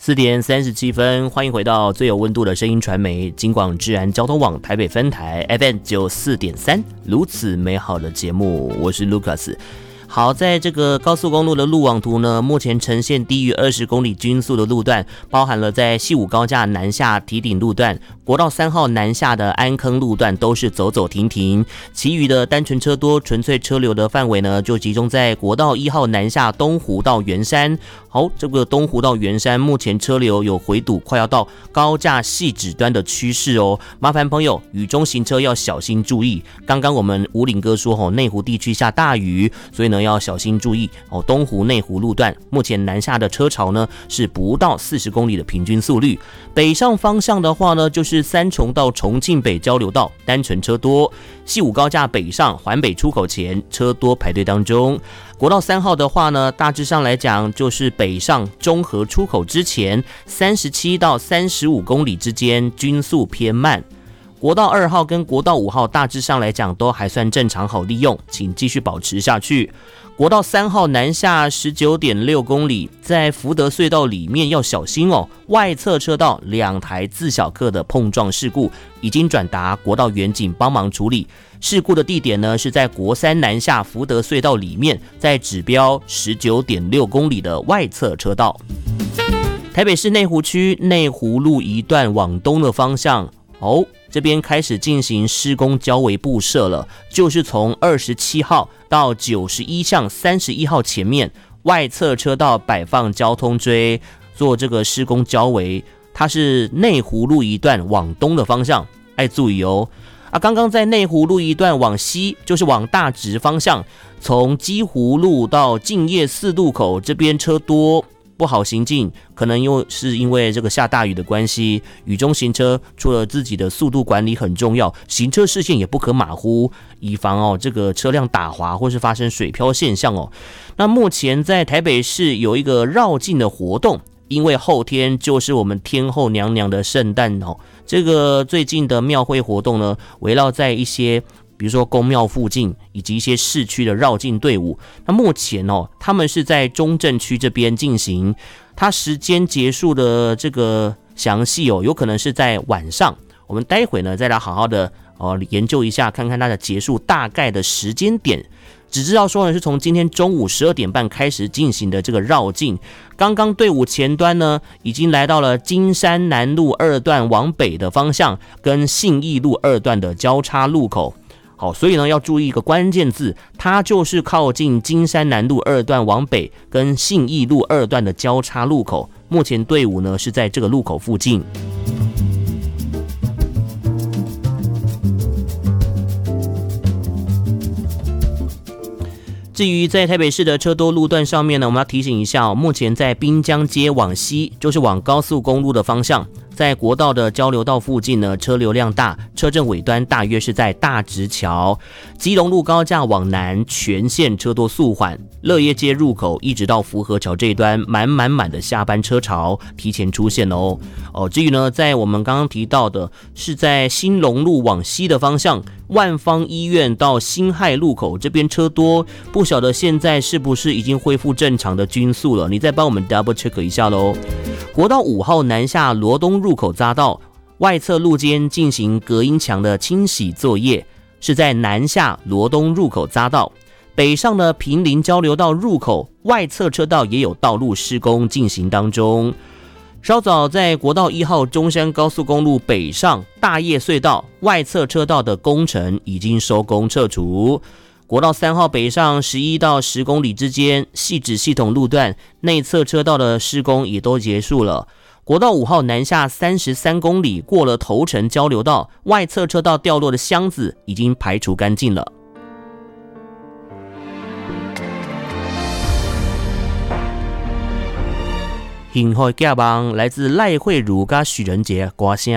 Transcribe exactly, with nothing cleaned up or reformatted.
四点三十七分，欢迎回到最有温度的声音传媒金广治安交通网台北分台 F M 九四点三，如此美好的节目，我是 Lucas。好，在这个高速公路的路网图呢，目前呈现低于二十公里均速的路段，包含了在西武高架南下堤顶路段、国道三号南下的安坑路段都是走走停停，其余的单纯车多、纯粹车流的范围呢，就集中在国道一号南下东湖到圆山。好，这个东湖到圆山目前车流有回堵，快要到高架细指端的趋势哦，麻烦朋友雨中行车要小心注意。刚刚我们武岭哥说哦，内湖地区下大雨，所以呢要小心注意哦。东湖内湖路段目前南下的车潮呢是不到四十公里的平均速率，北上方向的话呢，就是三重到重庆北交流道单纯车多，西武高架北上环北出口前车多排队当中。国道三号的话呢，大致上来讲就是北上中和出口之前三十七到三十五公里之间均速偏慢。国道二号跟国道五号大致上来讲都还算正常好利用，请继续保持下去。国道三号南下 十九点六公里，在福德隧道里面要小心哦，外侧车道两台自小客的碰撞事故已经转达国道远警帮忙处理。事故的地点呢是在国三南下福德隧道里面，在指标 十九点六公里的外侧车道。台北市内湖区内湖路一段往东的方向哦，这边开始进行施工交围布设了，就是从二十七号到九十一巷三十一号前面外侧车道摆放交通锥做这个施工交围，它是内湖路一段往东的方向，爱注意哦。啊，刚刚在内湖路一段往西，就是往大直方向，从基湖路到敬业四路口这边车多，不好行进，可能又是因为这个下大雨的关系，雨中行车除了自己的速度管理很重要，行车视线也不可马虎，以防哦这个车辆打滑或是发生水漂现象哦。那目前在台北市有一个绕境的活动，因为后天就是我们天后娘娘的圣诞哦，这个最近的庙会活动呢，围绕在一些比如说宫庙附近以及一些市区的绕境队伍。那目前哦，他们是在中正区这边进行，它时间结束的这个详细哦，有可能是在晚上。我们待会呢再来好好的哦研究一下，看看它的结束大概的时间点。只知道说呢，是从今天中午十二点半开始进行的这个绕境。刚刚队伍前端呢，已经来到了金山南路二段往北的方向，跟信义路二段的交叉路口。好，所以呢要注意一个关键字，它就是靠近金山南路二段往北跟信义路二段的交叉路口。目前队伍呢是在这个路口附近。至于在台北市的车多路段上面呢，我们要提醒一下哦，目前在滨江街往西，就是往高速公路的方向，在国道的交流道附近呢，车流量大，车阵尾端大约是在大直桥。基隆路高架往南全线车多速缓，乐业街入口一直到福和桥这一端满满满的下班车潮提前出现哦。哦，至于呢，在我们刚刚提到的是在新隆路往西的方向，万芳医院到辛亥路口这边车多，不晓得现在是不是已经恢复正常的均速了？你再帮我们 double check 一下喽。国道五号南下罗东入口匝道外侧路肩进行隔音墙的清洗作业，是在南下罗东入口匝道。北上的平林交流道入口外侧车道也有道路施工进行当中。稍早在国道一号中山高速公路北上大业隧道外侧车道的工程已经收工撤除。国道三号北上十一到十公里之间细指系统路段内侧车道的施工也都结束了。国道五号南下三十三公里过了头城交流道外侧车道掉落的箱子已经排除干净了。幸福的寄望来自赖慧茹跟许仁杰歌声。